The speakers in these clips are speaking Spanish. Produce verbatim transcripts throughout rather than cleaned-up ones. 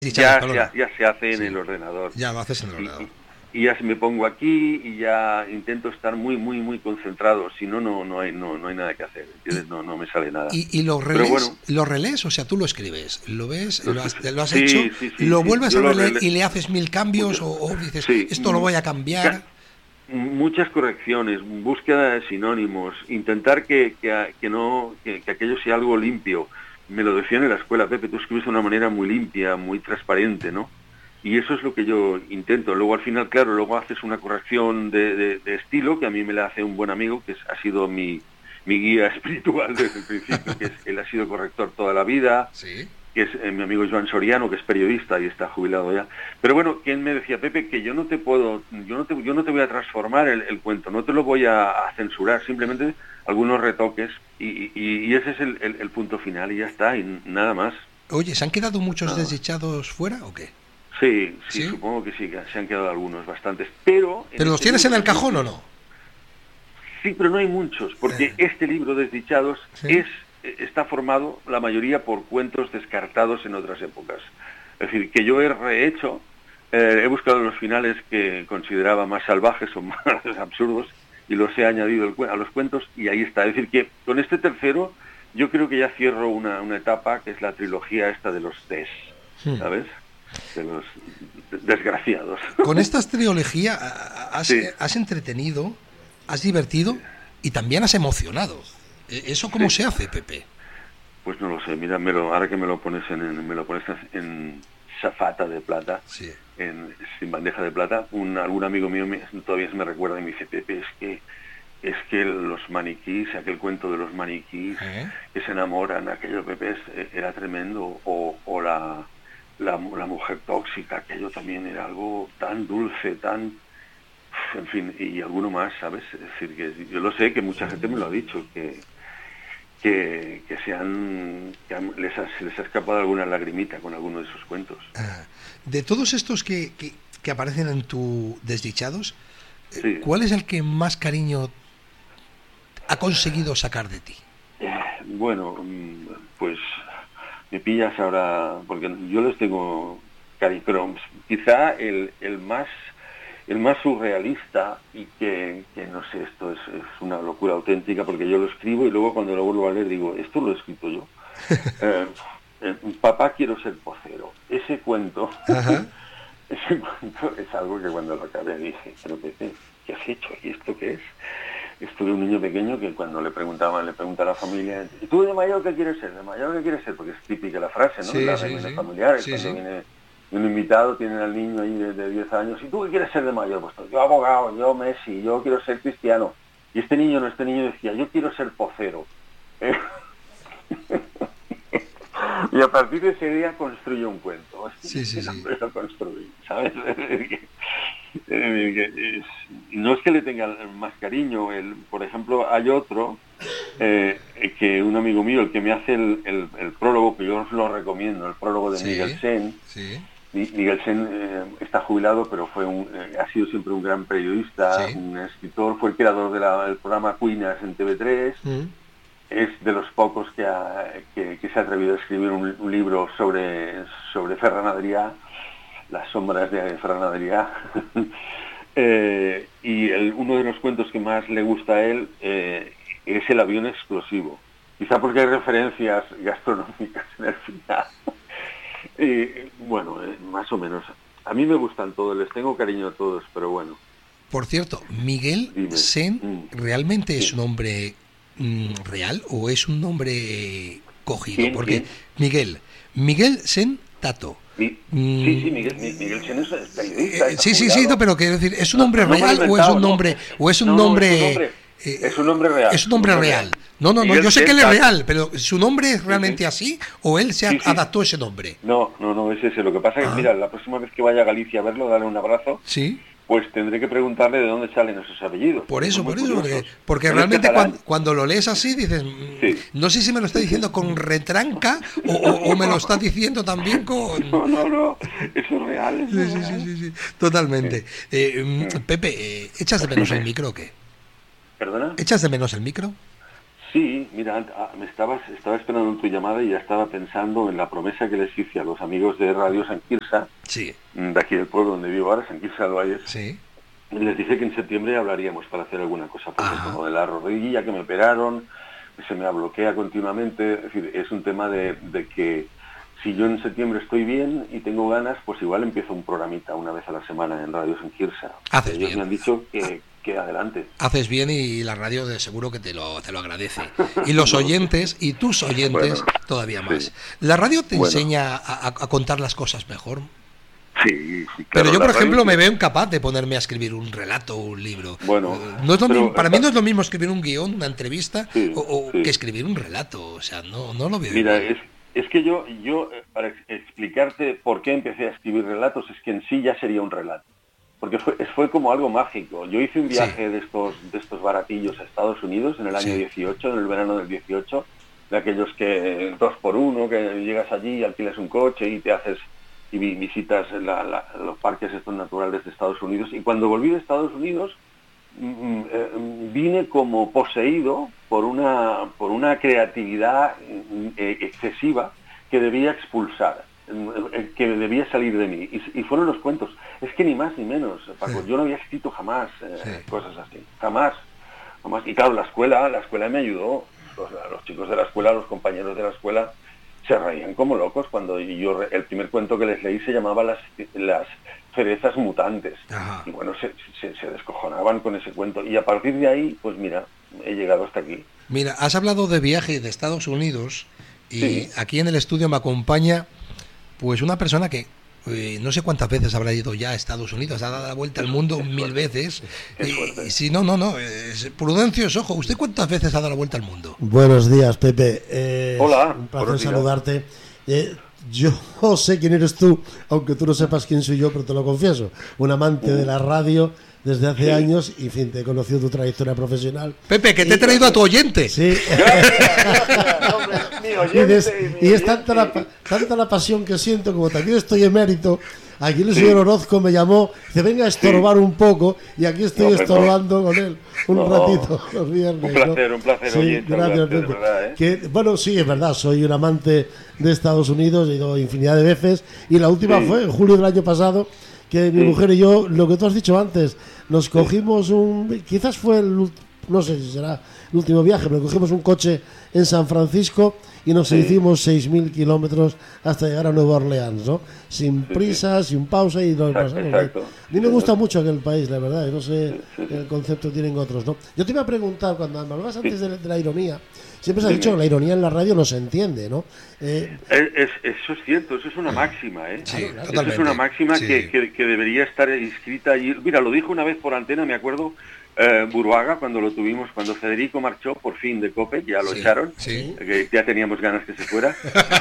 Ya, ya, ya se hace en sí. el ordenador. Ya lo haces en el ordenador. Y, y ya me pongo aquí y ya intento estar muy, muy, muy concentrado. Si no, no, no hay, no, no hay nada que hacer. ¿Entiendes? No, no me sale nada. ¿Y, y lo relés? Bueno, ¿lo relés? O sea, tú lo escribes, lo ves, lo has, lo has sí, hecho, sí, sí, lo sí, vuelves a releer y le haces mil cambios o, o dices, sí, esto lo voy a cambiar. Muchas correcciones, búsqueda de sinónimos, intentar que, que, que no, que, que aquello sea algo limpio. Me lo decían en la escuela, Pepe, tú escribes de una manera muy limpia, muy transparente, ¿no? Y eso es lo que yo intento. Luego, al final, claro, luego haces una corrección de, de, de estilo, que a mí me la hace un buen amigo, que es, ha sido mi, mi guía espiritual desde el principio, que es, él ha sido corrector toda la vida, ¿sí? Que es eh, mi amigo Joan Soriano, que es periodista y está jubilado ya. Pero bueno, quien me decía, Pepe, que yo no te puedo, yo no te, yo no te voy a transformar el, el cuento, no te lo voy a, a censurar, simplemente algunos retoques y, y, y ese es el, el, el punto final y ya está, y nada más. Oye, ¿se han quedado muchos desdichados fuera o qué? Sí, sí, sí, supongo que sí, que se han quedado algunos, bastantes, pero... ¿Pero los este tienes en el cajón o no? Sí, pero no hay muchos, porque eh. este libro, Desdichados, ¿sí? es está formado la mayoría por cuentos descartados en otras épocas. Es decir, que yo he rehecho, eh, he buscado los finales que consideraba más salvajes o más absurdos y los he añadido a los cuentos y ahí está. Es decir, que con este tercero yo creo que ya cierro una, una etapa que es la trilogía esta de los des, ¿sabes? De los desgraciados. Con esta trilogía has, sí. has entretenido, has divertido y también has emocionado. ¿Eso cómo sí. se hace, Pepe? Pues no lo sé, mira, me lo, ahora que me lo pones en, en me lo pones en zafata de plata, sí. en, sin bandeja de plata, un, algún amigo mío me, todavía me recuerda y me dice, Pepe, es que es que los maniquís, aquel cuento de los maniquís, ¿eh? que se enamoran, aquello, Pepe, es, era tremendo, o, o la, la, la mujer tóxica, aquello también era algo tan dulce, tan... En fin, y alguno más, ¿sabes? Es decir, que yo lo sé, que mucha gente me lo ha dicho, que que, que, se han, que han, les, ha, les ha escapado alguna lagrimita con alguno de esos cuentos. Ah, de todos estos que, que, que aparecen en tu Desdichados, sí. ¿cuál es el que más cariño ha conseguido sacar de ti? Eh, bueno, pues me pillas ahora, porque yo les tengo cariño, pero quizá el, el más... el más surrealista y que, que no sé, esto es, es una locura auténtica porque yo lo escribo y luego cuando lo vuelvo a leer digo, esto lo he escrito yo. eh, eh, Papá, quiero ser pocero. Ese cuento, ese cuento es algo que cuando lo acabé dije, pero Pepe, ¿qué has hecho? ¿Y esto qué es? Esto de un niño pequeño que cuando le preguntaban, le pregunta a la familia, ¿y tú de mayor qué quieres ser? ¿De mayor qué quieres ser? Porque es típica la frase, ¿no? Sí, la sí, reunión sí. familiar, Sí, cuando sí. viene un invitado, tienen al niño ahí de, de diez años, ¿y tú qué quieres ser de mayor? Pues yo abogado, yo Messi, yo quiero ser cristiano. Y este niño, no, este niño decía, yo quiero ser pocero. ¿Eh? Y a partir de ese día construyó un cuento. Sí, sí, sí. Lo construí, ¿sabes? No es que le tenga más cariño, el, por ejemplo, hay otro, eh, que un amigo mío, el que me hace el, el, el prólogo, que yo os lo recomiendo, el prólogo de sí, Miguel Sen. Sí. Miguel Sen eh, está jubilado, pero fue un, eh, ha sido siempre un gran periodista, sí. un escritor, fue el creador de la, del programa Cuinas en T V tres, mm. es de los pocos que, ha, que, que se ha atrevido a escribir un, un libro sobre, sobre Ferran Adrià, las sombras de Ferran Adrià. eh, y el, uno de los cuentos que más le gusta a él eh, es El avión explosivo, quizá porque hay referencias gastronómicas en el final. Y bueno, eh, más o menos. A mí me gustan todos, les tengo cariño a todos, pero bueno. Por cierto, ¿Miguel Dime. Sen mm. realmente sí. es un nombre mm, real o es un nombre cogido? ¿Quién, Porque quién? Miguel, Miguel Sen Tato. Mi, mm, sí, sí, Miguel, Miguel Sen es periodista. Eh, sí, sí, sí, no, pero quiero decir, ¿es un nombre no, real no o es un nombre no. o es un no, nombre? No, es un nombre Eh, es un nombre real. Es un nombre real. real. No, no, no, yo sé que él es real, pero ¿su nombre es realmente así o él se sí, sí. adaptó ese nombre? No, no, no, es ese. Lo que pasa es que, ah. mira, la próxima vez que vaya a Galicia a verlo, darle un abrazo, sí. pues tendré que preguntarle de dónde salen esos apellidos. Por eso, por eso, porque, porque realmente cuando, cuando lo lees así dices, sí. no sé si me lo está diciendo con retranca o, o, o me lo está diciendo también con... No, no, no, eso es real. Eso sí, es sí, real. sí, sí, sí, totalmente. Sí. Eh, Pepe, ¿echas de menos el micro o qué? ¿Perdona? ¿Echas de menos el micro? Sí, mira, me estabas, estaba esperando tu llamada y ya estaba pensando en la promesa que les hice a los amigos de Radio San Quirze, sí. de aquí del pueblo donde vivo ahora, San Quirze del Valles. Sí. Les dije que en septiembre hablaríamos para hacer alguna cosa, porque como de la rodilla que me operaron, se me bloquea continuamente, es decir, es un tema de, de que si yo en septiembre estoy bien y tengo ganas, pues igual empiezo un programita una vez a la semana en Radio San Quirze. Haces Ellos bien. me han dicho que, que adelante. Haces bien y la radio de seguro que te lo, te lo agradece. Y los oyentes, y tus oyentes, bueno, todavía más. Sí. ¿La radio te bueno. enseña a, a contar las cosas mejor? Sí, sí, claro. Pero yo, por ejemplo, me veo incapaz de ponerme a escribir un relato o un libro. Bueno, no es lo pero, mismo, para mí no es lo mismo escribir un guión, una entrevista, sí, o, o sí. que escribir un relato. O sea, no, no lo veo. Mira, es, es que yo, yo, para explicarte por qué empecé a escribir relatos, es que en sí ya sería un relato. Porque fue, fue como algo mágico. Yo hice un viaje sí. de estos de estos baratillos a Estados Unidos en el año sí. dieciocho, en el verano del dieciocho, de aquellos que dos por uno, que llegas allí, alquilas un coche y te haces... y visitas la, la, los parques estos naturales de Estados Unidos. Y cuando volví de Estados Unidos, mm, eh, vine como poseído por una, por una creatividad eh, excesiva que debía expulsar, eh, que debía salir de mí. Y, y fueron los cuentos. Es que ni más ni menos, Paco. Sí. Yo no había escrito jamás eh, sí. cosas así. Jamás. jamás. Y claro, la escuela, la escuela me ayudó. Los, los chicos de la escuela, los compañeros de la escuela, se reían como locos cuando yo, el primer cuento que les leí se llamaba Las, las cerezas mutantes. Ajá. Y bueno, se, se, se descojonaban con ese cuento. Y a partir de ahí, pues mira, he llegado hasta aquí. Mira, has hablado de viaje de Estados Unidos y sí. aquí en el estudio me acompaña pues una persona que eh, no sé cuántas veces habrá ido ya a Estados Unidos, ha dado la vuelta al mundo Qué mil suerte. veces. Qué y, y si no, no, no, es, Prudencio es ojo. ¿Usted cuántas veces ha dado la vuelta al mundo? Buenos días, Pepe. Eh, Hola. Un placer saludarte. Eh, yo sé quién eres tú, aunque tú no sepas quién soy yo, pero te lo confieso. Un amante de la radio desde hace sí. años y, en fin, te he conocido tu trayectoria profesional. Pepe, que te he traído a tu oyente. Sí. Hombre, mi oyente, y, des, mi y es tanta la, tanta la pasión que siento, como también estoy emérito. Aquí el señor Orozco me llamó, dice, venga a estorbar sí. un poco, y aquí estoy no, estorbando no. con él un no, ratito los viernes. Un placer, ¿no? un placer. Sí, oye, gracias, Pepe. Verdad, ¿eh? Que, bueno, sí, es verdad, soy un amante de Estados Unidos, he ido infinidad de veces, y la última sí. fue en julio del año pasado, que mi sí. mujer y yo, lo que tú has dicho antes, nos cogimos sí. un, quizás fue el, no sé si será el último viaje, pero cogimos un coche en San Francisco y nos sí. hicimos seis mil kilómetros hasta llegar a Nueva Orleans, ¿no? Sin prisa, sí. sin pausa y nos pasamos. Exacto. A mí me gusta mucho aquel país, la verdad, y no sé sí, sí. el concepto que tienen otros, ¿no? Yo te iba a preguntar, cuando me hablabas antes sí. de, de la ironía, siempre se ha dicho que la ironía en la radio no se entiende, ¿no? Eh, es, es, eso es cierto, eso es una máxima, ¿eh? Sí, claro, claro. Eso es una máxima sí. que, que, que debería estar inscrita allí. Mira, lo dijo una vez por antena, me acuerdo, Eh, Buruaga, cuando lo tuvimos, cuando Federico marchó por fin de COPE, ya lo sí, echaron, sí. que ya teníamos ganas que se fuera.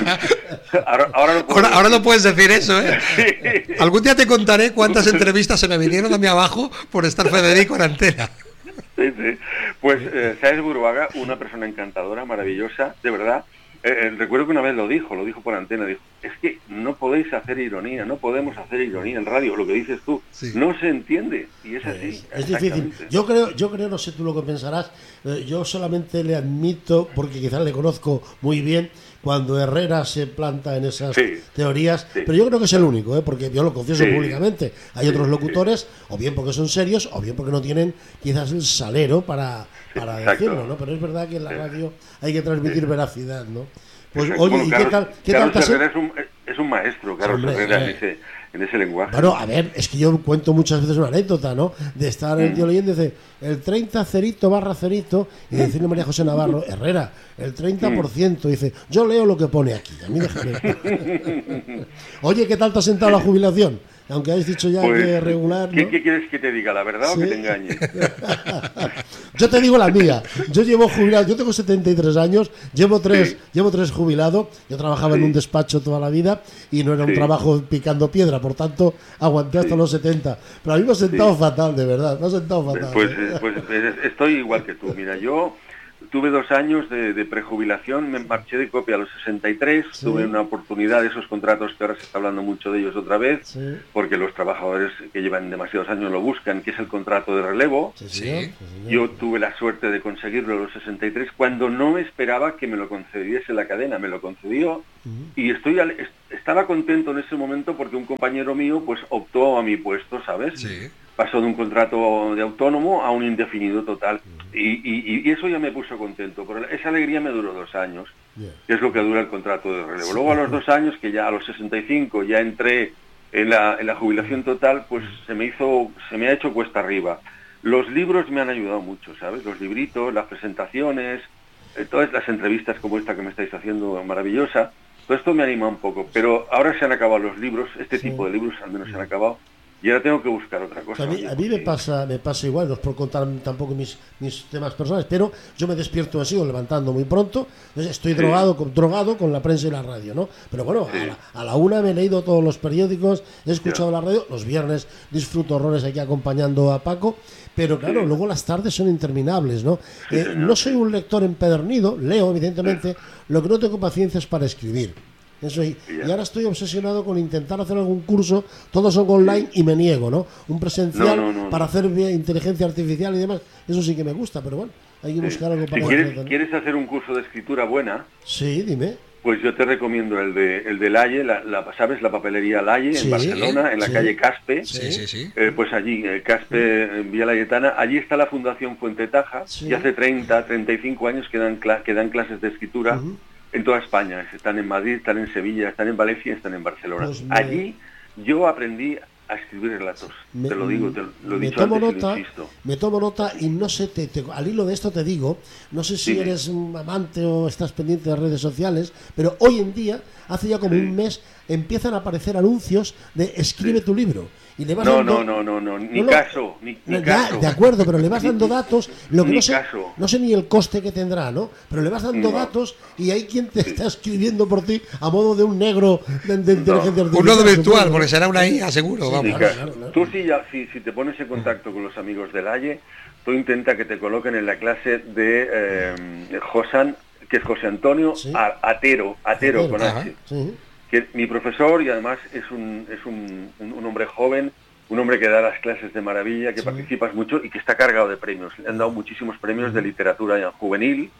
ahora, ahora, no ahora, ahora no puedes decir eso, ¿eh? Sí. Algún día te contaré cuántas entrevistas se me vinieron a mí abajo por estar Federico en antena. Sí, sí. Pues, eh, ¿sabes, Buruaga? Una persona encantadora, maravillosa, de verdad. Eh, recuerdo que una vez lo dijo, lo dijo por antena, dijo, es que no podéis hacer ironía, no podemos hacer ironía en radio, lo que dices tú, sí. no se entiende, y es así. Es, es difícil. Yo creo, yo creo, no sé tú lo que pensarás, eh, yo solamente le admito, porque quizás le conozco muy bien, cuando Herrera se planta en esas sí. teorías, sí. pero yo creo que es el único, ¿eh? Porque yo lo confieso sí. públicamente. Hay sí. otros locutores, sí. o bien porque son serios, o bien porque no tienen quizás el salero para, para sí, decirlo, ¿no? Pero es verdad que en la radio hay que transmitir sí. veracidad, ¿no? Pues exacto. oye, Bueno, ¿y Carlos, qué tal? ¿Qué Carlos tal Herrera es un, es un maestro, Carlos Hombre, Herrera, eh. en, ese, en ese lenguaje. Bueno, a ver, es que yo cuento muchas veces una anécdota, ¿no? De estar mm. el tío leyendo y dice, el treinta cerito barra cerito, y decirle a María José Navarro, Herrera, el treinta por ciento, mm. dice, yo leo lo que pone aquí, a mí déjame. Oye, ¿qué tal te ha sentado la jubilación? Aunque habéis dicho ya pues, que regular, ¿no? ¿qué, ¿Qué quieres que te diga, la verdad ¿Sí? o que te engañe? Yo te digo la mía. Yo llevo jubilado, yo tengo setenta y tres años, llevo tres, sí. llevo tres jubilado. Yo trabajaba sí. en un despacho toda la vida y no era un sí. trabajo picando piedra, por tanto aguanté hasta sí. los setenta. Pero a mí me ha sentado sí. fatal, de verdad, me ha sentado fatal. Pues, ¿eh? pues, pues estoy igual que tú. Mira, yo tuve dos años de, de prejubilación, me marché de copia a los sesenta y tres, sí. Tuve una oportunidad de esos contratos que ahora se está hablando mucho de ellos otra vez, sí. Porque los trabajadores que llevan demasiados años lo buscan, que es el contrato de relevo. Sí, sí. Yo tuve la suerte de conseguirlo a los sesenta y tres, cuando no me esperaba que me lo concediese la cadena, me lo concedió, uh-huh. Y estoy al, estaba contento en ese momento porque un compañero mío pues optó a mi puesto, ¿sabes? Sí. Pasó de un contrato de autónomo a un indefinido total. Y, y, y eso ya me puso contento. Pero esa alegría me duró dos años, yeah. Que es lo que dura el contrato de relevo. Luego a los dos años, que ya a los sesenta y cinco ya entré en la, en la jubilación total, pues se me hizo, se me ha hecho cuesta arriba. Los libros me han ayudado mucho, ¿sabes? Los libritos, las presentaciones, eh, todas las entrevistas como esta que me estáis haciendo, maravillosa. Todo esto me anima un poco. Pero ahora se han acabado los libros, este sí. tipo de libros al menos se han acabado. Y ahora tengo que buscar otra cosa. A mí, a mí me pasa me pasa igual, no os puedo contar tampoco mis, mis temas personales, pero yo me despierto así, o levantando muy pronto, estoy sí. drogado, con, drogado con la prensa y la radio, ¿no? Pero bueno, sí. a, la, a la una me he leído todos los periódicos, he escuchado sí. la radio, los viernes disfruto horrores aquí acompañando a Paco, pero claro, sí. luego las tardes son interminables, ¿no? Sí, eh, no soy un lector empedernido, leo evidentemente, sí. lo que no tengo paciencia es para escribir. Eso y, y ahora estoy obsesionado con intentar hacer algún curso, todos son online y me niego, ¿no? Un presencial no, no, no, para hacer inteligencia artificial y demás, eso sí que me gusta, pero bueno, hay que buscar algo para... Si quieres, hacer, ¿no? ¿Quieres hacer un curso de escritura buena? Sí, dime. Pues yo te recomiendo el de el de Laie, la, la, ¿sabes? La papelería Laie, sí, en Barcelona, en la sí, calle Caspe. Sí, sí, sí. Eh, pues allí, eh, Caspe, sí. en Vía Laietana, allí está la Fundación Fuente Taja, sí. y hace treinta, treinta y cinco años que dan, que dan clases de escritura, uh-huh. en toda España. Están en Madrid, están en Sevilla, están en Valencia, están en Barcelona. Pues me... Allí yo aprendí a escribir relatos, me, te lo digo, te lo he me dicho tomo antes nota, y lo insisto. Me tomo nota y no sé, te, te, al hilo de esto te digo, no sé si sí. eres un amante o estás pendiente de redes sociales, pero hoy en día, hace ya como sí. un mes, empiezan a aparecer anuncios de escribe sí. tu libro. Y le vas no, dando, no, no, no, no, ni no, no caso, ni, ni ya, caso. De acuerdo, pero le vas dando datos, lo que ni no sé, caso. no sé ni el coste que tendrá, ¿no? Pero le vas dando no. datos y hay quien te sí. está escribiendo por ti a modo de un negro de, de inteligencia no. artificial. Un nodo virtual, porque será una I A seguro, sí, vamos. Claro, claro, claro. Tú si, ya, si, si te pones en contacto con los amigos del Laie, tú intenta que te coloquen en la clase de eh, Josan, que es José Antonio ¿sí? Atero, Atero, Atero con H. Sí. Que mi profesor y además es un es un, un, un hombre joven, un hombre que da las clases de maravilla, que sí. participas mucho y que está cargado de premios. Le han dado muchísimos premios de literatura juvenil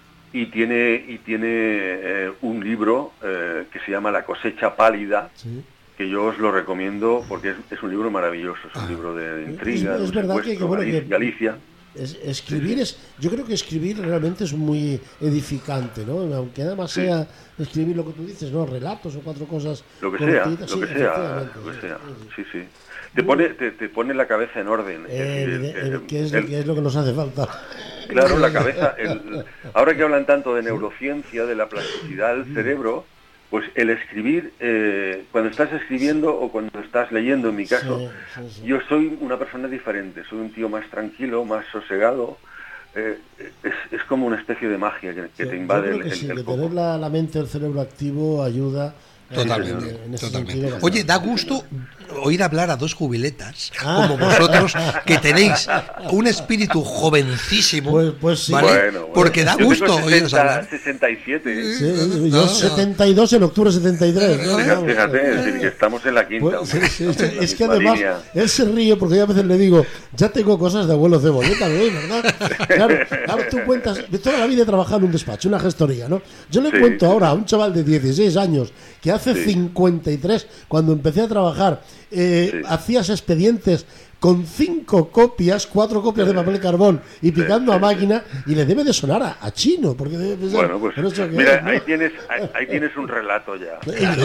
y tiene y tiene eh, un libro eh, que se llama La cosecha pálida, sí. que yo os lo recomiendo porque es, es un libro maravilloso, es un ah. libro de, de intriga, es, es de verdad que, que, bueno, Galicia. que Galicia. Es, escribir sí. es, yo creo que escribir realmente es muy edificante, ¿no? Aunque nada más sí. sea escribir lo que tú dices, ¿no? Relatos o cuatro cosas. Lo que sea, lo que sí, sea, lo que sea, sí, sí. Te pone, te, te pone la cabeza en orden. Eh, es decir, el, el, ¿qué, es el, lo, ¿Qué es lo que nos hace falta? Claro, la cabeza. El, ahora que hablan tanto de neurociencia, de la plasticidad del cerebro, pues el escribir, eh, cuando estás escribiendo o cuando estás leyendo, en mi caso, sí, sí, sí. yo soy una persona diferente, soy un tío más tranquilo, más sosegado. Eh, es, es como una especie de magia que, que sí, te invade el, que el, sí, el que tener la, la mente, el cerebro activo ayuda. Totalmente, en, en totalmente. Oye, da gusto oír hablar a dos jubiletas como vosotros, que tenéis un espíritu jovencísimo, pues, pues sí. ¿vale? Bueno, bueno. Porque da gusto oíros hablar. sesenta y siete. Sí, yo no, setenta y dos en octubre setenta y tres. ¿no? Fíjate, fíjate, es decir, que estamos en la quinta. Pues, sí, sí, sí, es que además línea. Él se ríe porque yo a veces le digo, ya tengo cosas de abuelo cebolleta, ¿verdad? Claro, claro, tú cuentas, toda la vida he trabajado en un despacho, una gestoría, ¿no? Yo le sí, cuento sí, ahora sí. a un chaval de dieciséis años que hace sí. cincuenta y tres, cuando empecé a trabajar, eh, sí. hacías expedientes con cinco copias, cuatro copias sí. de papel carbón y picando sí, sí, a máquina sí. y le debe de sonar a, a chino, porque debe pensar, bueno, pues mira, es, ¿no? ahí tienes ahí, ahí tienes un relato ya.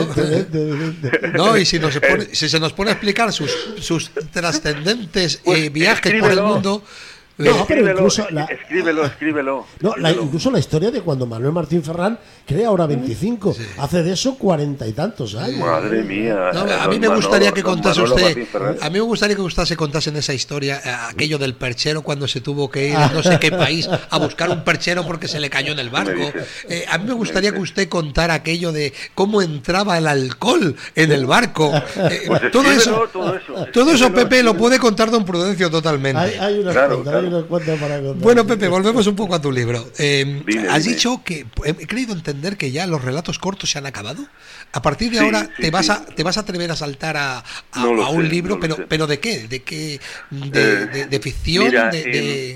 No, y si, nos pone, si se nos pone a explicar sus, sus trascendentes pues, eh, viajes escríbelo. por el mundo. No, escríbelo, pero incluso la, escríbelo, escríbelo. No, la, incluso la historia de cuando Manuel Martín Ferrán crea ahora veinticinco, sí. hace de eso cuarenta y tantos años. Madre mía. No, a mí me gustaría que contase usted, a mí me gustaría que usted se contase en esa historia eh, aquello del perchero cuando se tuvo que ir a no sé qué país a buscar un perchero porque se le cayó en el barco. Eh, a mí me gustaría que usted contara aquello de cómo entraba el alcohol en el barco. Eh, pues todo, eso, todo eso, todo eso, Pepe, lo puede contar don Prudencio totalmente. Hay, hay unas claro, cuentas, claro. hay unas cuantas para contar. Bueno, Pepe, volvemos un poco a tu libro. Eh, dime, has dime. dicho que he creído entender que ya los relatos cortos se han acabado. A partir de Sí, ahora sí, te vas sí. a te vas a atrever a saltar a, a, No lo a un sé, libro, no lo pero sé. pero ¿de qué? ¿De qué? ¿De, Eh, de, de ficción? mira, de, de...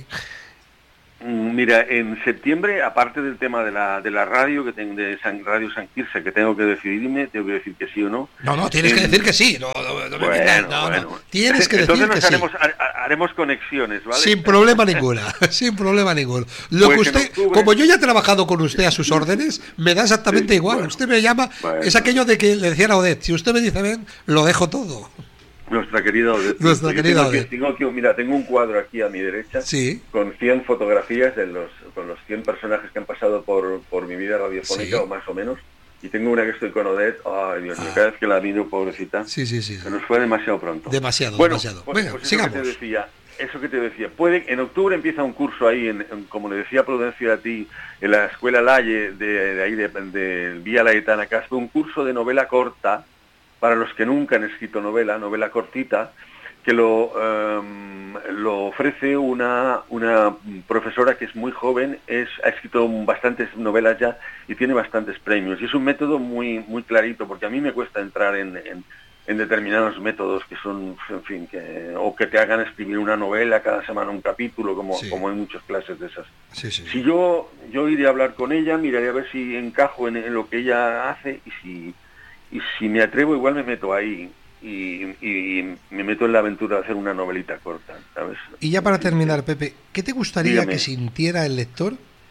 Mira, en septiembre, aparte del tema de la de la radio, que tengo de San, Radio San Quirze, que tengo que decidirme, tengo que decir que sí o no. No, no, tienes en... que decir que sí. No, no, no, bueno, no, bueno. no. Tienes que Entonces decir nos que haremos, sí. haremos conexiones, ¿vale? Sin problema ninguna, sin problema ninguno. Lo Pues que usted, octubre... como yo ya he trabajado con usted a sus órdenes, me da exactamente sí, igual. Bueno, usted me llama, bueno. es aquello de que le decía a Odette, si usted me dice ven, lo dejo todo. Nuestra querida Odette. Nuestra Yo querida tengo aquí, Odette. tengo aquí, mira, tengo un cuadro aquí a mi derecha, Sí. con cien fotografías de los con los cien personajes que han pasado por, por mi vida radiofónica, Sí. o más o menos. Y tengo una que estoy con Odette. Ay, Dios mío, Ah. cada vez que la miro, pobrecita. Sí, sí, sí. Se nos fue demasiado pronto. Demasiado, bueno, demasiado. Pues, Venga, pues eso sigamos. que te decía, eso que te decía. Puede, en octubre empieza un curso ahí, en, en, como le decía Prudencio a ti, en la Escuela Laye, de, de ahí, de, de Vía Laetana Castro, un curso de novela corta, para los que nunca han escrito novela, novela cortita, que lo, um, lo ofrece una, una profesora que es muy joven, es, ha escrito bastantes novelas ya y tiene bastantes premios. Y es un método muy muy clarito, porque a mí me cuesta entrar en, en, en determinados métodos que son, en fin, que, o que te hagan escribir una novela cada semana, un capítulo, como, Sí. como hay muchas clases de esas. Sí, sí. Si yo, yo iré a hablar con ella, miraré a ver si encajo en, en lo que ella hace, y si, y si me atrevo, igual me meto ahí. Y, y me meto en la aventura de hacer una novelita corta, ¿sabes? Y ya para terminar, Pepe, ¿qué te gustaría Dígame. que sintiera el lector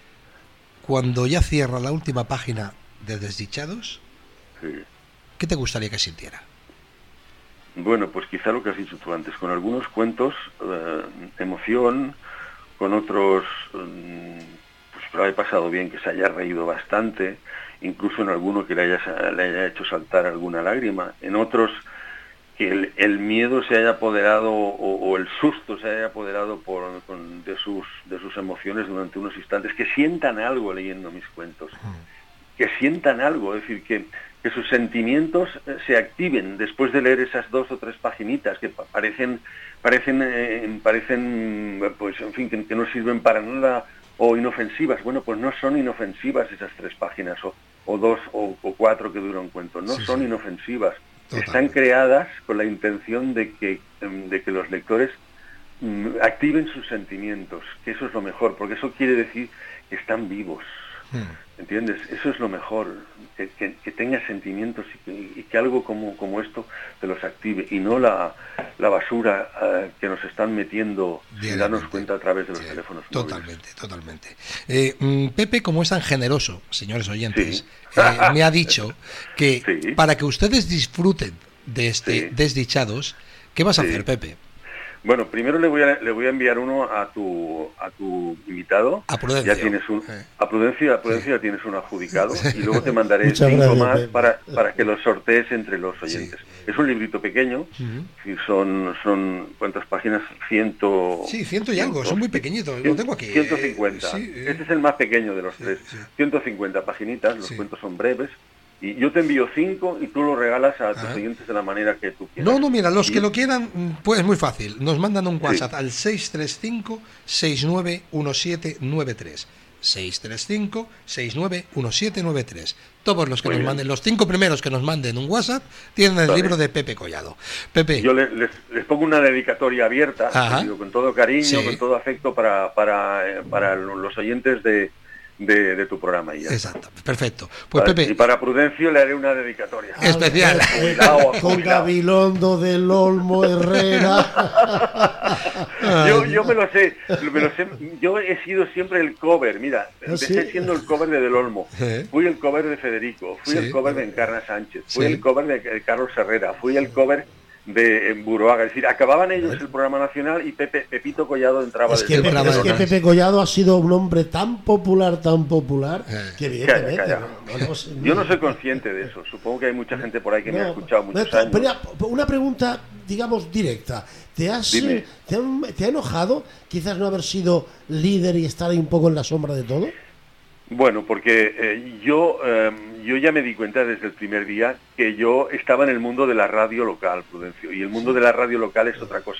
cuando ya cierra la última página de Desdichados? Sí. ¿Qué te gustaría que sintiera? Bueno, pues quizá lo que has dicho tú antes, con algunos cuentos, eh, emoción, con otros, eh, pues lo haya pasado bien, que se haya reído bastante, incluso en alguno que le haya, le haya hecho saltar alguna lágrima, en otros que el, el miedo se haya apoderado o, o el susto se haya apoderado por, con, de, sus, de sus emociones durante unos instantes, que sientan algo leyendo mis cuentos, que sientan algo, es decir, que, que sus sentimientos se activen después de leer esas dos o tres paginitas que parecen, parecen, eh, parecen pues en fin, que, que no sirven para nada o inofensivas. Bueno, pues no son inofensivas esas tres páginas o, o dos o, o cuatro que dura un cuento, no sí, son sí. inofensivas. Total. Están creadas con la intención de que, de que los lectores mm, activen sus sentimientos, que eso es lo mejor, porque eso quiere decir que están vivos, Hmm. ¿entiendes? Eso es lo mejor, que, que, que tengas sentimientos y que, y que algo como, como esto te los active, y no la, la basura uh, que nos están metiendo sin darnos cuenta a través de los Sí, teléfonos totalmente, móviles. totalmente. Eh, mm, Pepe, como es tan generoso, señores oyentes, Sí. eh, me ha dicho que Sí. para que ustedes disfruten de este Sí. Desdichados, ¿qué vas a Sí. hacer, Pepe? Bueno, primero le voy a le voy a enviar uno a tu a tu invitado. A Prudencio. Ya tienes un Eh. a Prudencio, a Prudencio ya tienes un adjudicado, y luego te mandaré Muchas cinco gracias, más Pepe. para para que los sortees entre los oyentes. Es un librito pequeño, Ujú. y son son ¿cuántas páginas? Ciento. Sí, ciento y algo, son muy pequeñitos, lo tengo aquí. ciento cincuenta. Eh, sí, eh. Este es el más pequeño de los Sí, tres. sí. ciento cincuenta paginitas, los Sí. cuentos son breves. Y yo te envío cinco y tú lo regalas a tus Ajá. oyentes de la manera que tú quieras. No, no, mira, los Y- que lo quieran, mm, pues es muy fácil. Nos mandan un Sí. WhatsApp al seis tres cinco, seis nueve uno siete nueve tres. seis tres cinco, seis nueve uno siete nueve tres. Todos los que Muy nos bien. manden, los cinco primeros que nos manden un WhatsApp, tienen el Vale. libro de Pepe Collado. Pepe, Yo les, les, les pongo una dedicatoria abierta, Ajá. digo, con todo cariño, Sí. con todo afecto para, para, eh, para los oyentes de, de, de tu programa. Y ya. exacto, perfecto. Pues Vale, Pepe, Y para Prudencio le haré una dedicatoria. especial. Jubilado, Con jubilado. Gabilondo del Olmo Herrera. Yo, yo me lo sé, me lo sé, yo he sido siempre el cover, mira, ¿Ah, empecé sí? siendo el cover de Del Olmo, ¿Eh? fui el cover de Federico, fui Sí. el cover de Encarna Sánchez, fui Sí. el cover de, de Carlos Herrera, fui el cover de eh, Buruaga, es decir, acababan ellos el programa nacional y Pepe, Pepito Collado entraba Es que, desde Pepe, programa es que de- Pepe Collado ha sido un hombre tan popular, tan popular, Eh. que evidentemente... Calla, calla. no, no sé, Yo no soy consciente de eso, supongo que hay mucha gente por ahí que me ha no, escuchado muchos pero, años. pero ya, una pregunta, digamos, directa. ¿Te has, Dime. eh, te, han- te ha enojado quizás no haber sido líder y estar ahí un poco en la sombra de todo? Bueno, porque eh, yo eh, yo ya me di cuenta desde el primer día que yo estaba en el mundo de la radio local, Prudencio, y el mundo de la radio local es otra cosa.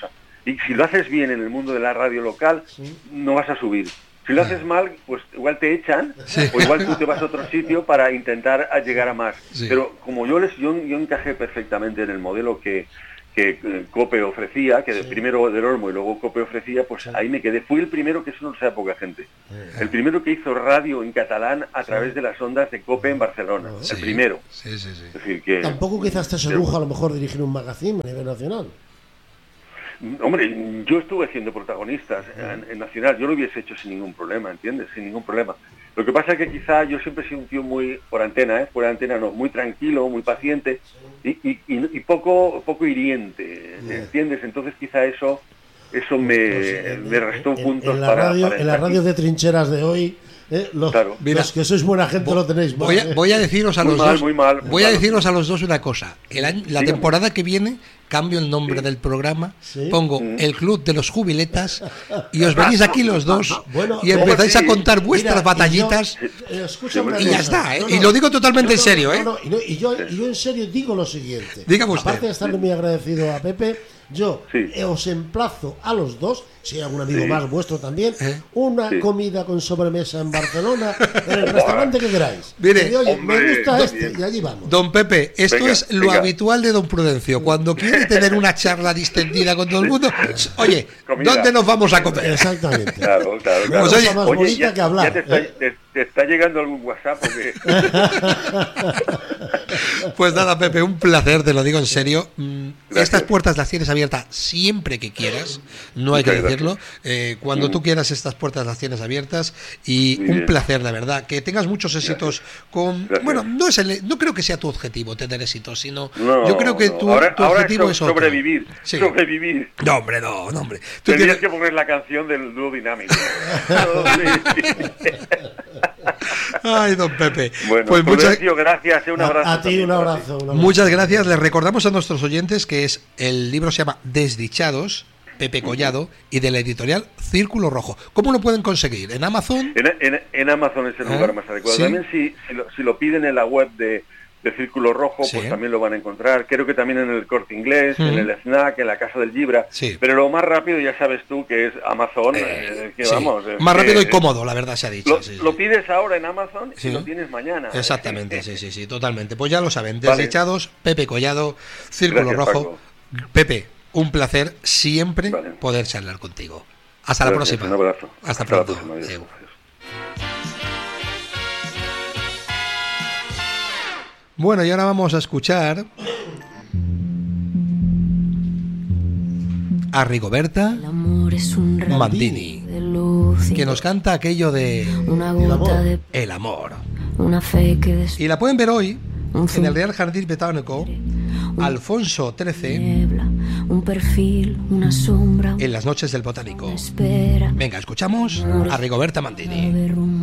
Y si lo haces bien en el mundo de la radio local, sí. no vas a subir. Si lo haces mal, pues igual te echan, sí. o igual tú te vas a otro sitio para intentar llegar a más. Sí. Pero como yo les yo, yo encajé perfectamente en el modelo que, que COPE ofrecía, que sí. primero Del Olmo y luego COPE ofrecía, pues sí. ahí me quedé. Fui el primero, que eso no lo sabe poca gente, sí. el primero que hizo radio en catalán a sí. través de las ondas de COPE en Barcelona. Sí. El primero. Sí, sí, sí. Es decir, que, tampoco quizás te sedujo a lo mejor dirigir un magazine a nivel nacional. Hombre, yo estuve siendo protagonistas en, en Nacional, yo lo hubiese hecho sin ningún problema, ¿entiendes? Sin ningún problema. Lo que pasa es que quizá yo siempre he sido un tío muy, por antena, ¿eh? Por antena no, muy tranquilo, muy paciente y, y, y, y poco poco hiriente, ¿entiendes? Entonces quizá eso eso me, pues, me restó en, puntos en la para, radio, para en las radios de trincheras de hoy. Eh, los, claro. Mira, los que sois buena gente lo tenéis mal, voy, a, eh. voy a deciros a muy los mal, dos muy mal, muy voy a mal. deciros a los dos una cosa. El año, la Dígame. temporada que viene cambio el nombre sí. del programa, ¿sí? pongo mm. el Club de los Jubiletas y os venís aquí los dos bueno, y empezáis sí. a contar vuestras Mira, batallitas y, yo, eh, y ya está, ¿eh? no, no, y lo digo totalmente no, no, en serio, ¿eh? No, no, y, no, y, yo, y yo en serio digo lo siguiente. Dígame usted. Aparte de estarle muy agradecido a Pepe, yo sí. os emplazo a los dos, si hay algún amigo sí. más vuestro también, ¿Eh? una sí. comida con sobremesa en Barcelona, en el restaurante que queráis. Mire, y, oye, hombre, me gusta este bien. Y allí vamos. Don Pepe, esto venga, es lo venga. habitual de Don Prudencio. Cuando quiere tener una charla distendida con todo el mundo, oye, comida. ¿Dónde nos vamos a comer? Exactamente. Claro, claro, claro. Pues, oye, más oye, bonita ya, que hablar. Ya te, está, ¿eh? te, te está llegando algún WhatsApp o qué? Pues nada, Pepe, un placer, te lo digo en serio. Gracias. Estas puertas las tienes abiertas siempre que quieras, no hay Muchas que decirlo. Eh, cuando mm. tú quieras, estas puertas las tienes abiertas y Muy un bien. placer, la verdad. Que tengas muchos éxitos Gracias. con. Gracias. Bueno, no es el, no creo que sea tu objetivo tener éxitos, sino no, yo creo que no. tu, ahora, tu ahora objetivo es, es otro. sobrevivir. Sí. Sobrevivir. No, hombre, no, no, hombre. Tú Tendrías tienes... que poner la canción del dúo dinámico. Ay, don Pepe. Bueno, pues muchas gracias, un abrazo. A, a ti un abrazo, un abrazo. Muchas gracias. Les recordamos a nuestros oyentes que es el libro se llama Desdichados, Pepe Collado, y de la editorial Círculo Rojo. ¿Cómo lo pueden conseguir? ¿En Amazon? En, en, en Amazon es el lugar ¿Eh? más adecuado. ¿Sí? También si, si, lo, si lo piden en la web de, de Círculo Rojo, sí. pues también lo van a encontrar. Creo que también en el Corte Inglés, mm. en el Snack, en la Casa del Libra. Sí. Pero lo más rápido ya sabes tú que es Amazon. Eh, eh, que, sí. vamos, es más que, rápido y cómodo, la verdad se ha dicho. Lo, sí, lo sí. pides ahora en Amazon sí. y lo tienes mañana. Exactamente, sí, sí, sí, totalmente. Pues ya lo saben. Desdichados, vale. Pepe Collado, Círculo Gracias, Rojo. Paco. Pepe, un placer siempre vale. poder charlar contigo. Hasta Gracias, la próxima. Un abrazo. Hasta, Hasta pronto. La próxima, bueno, y ahora vamos a escuchar a Rigoberta Mandini, que nos canta aquello de una gota de el amor. Una fe que des... Y la pueden ver hoy en el Real Jardín Botánico Alfonso trece, un perfil, una sombra, en las noches del Botánico. Espera. Venga, escuchamos a Rigoberta Mandini.